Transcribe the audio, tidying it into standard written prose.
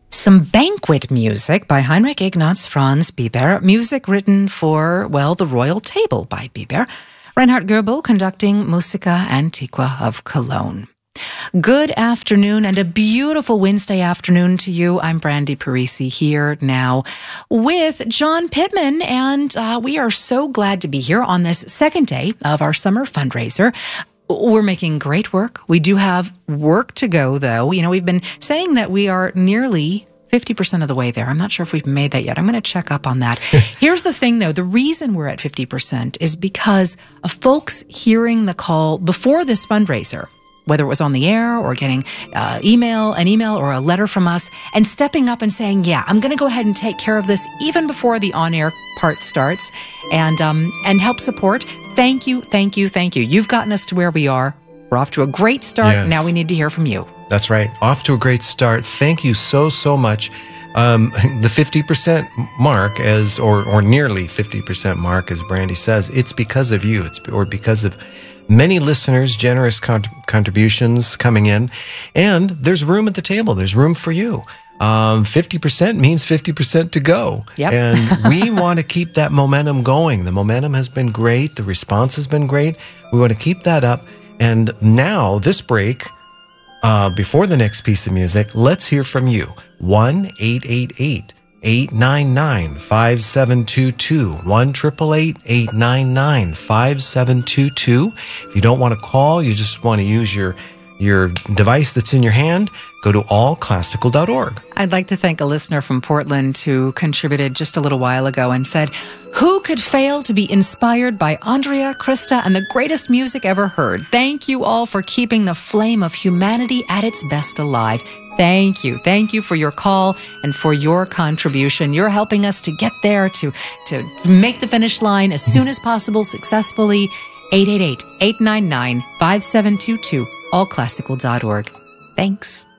Some banquet music by Heinrich Ignaz Franz Biber. Music written for, well, the Royal Table by Biber. Reinhard Goebel conducting Musica Antiqua of Cologne. Good afternoon and a beautiful Wednesday afternoon to you. I'm Brandy Parisi here now with John Pittman, and we are so glad to be here on this second day of our summer fundraiser. We're making great work. We do have work to go, though. You know, we've been saying that we are nearly 50% of the way there. I'm not sure if we've made that yet. I'm going to check up on that. Here's the thing, though. The reason we're at 50% is because of folks hearing the call before this fundraiser, whether it was on the air or getting an email or a letter from us, and stepping up and saying, yeah, I'm going to go ahead and take care of this even before the on-air part starts and help support. Thank you, thank you, thank you. You've gotten us to where we are. We're off to a great start. Yes. Now we need to hear from you. That's right. Off to a great start. Thank you so much. The 50% mark, or nearly 50% mark, as Brandy says, it's because of you. Or because of many listeners, generous contributions coming in. And there's room at the table. There's room for you. 50% means 50% to go. Yep. And we want to keep that momentum going. The momentum has been great. The response has been great. We want to keep that up. And now, this break, before the next piece of music, let's hear from you. 1-888-899-5722. 1-888-899-5722. If you don't want to call, you just want to use your device that's in your hand, go to allclassical.org. I'd like to thank a listener from Portland who contributed just a little while ago and said, who could fail to be inspired by Andrea, Krista, and the greatest music ever heard? Thank you all for keeping the flame of humanity at its best alive. Thank you. Thank you for your call and for your contribution. You're helping us to get there, to make the finish line as soon as possible successfully. 888-899-5722, allclassical.org. Thanks.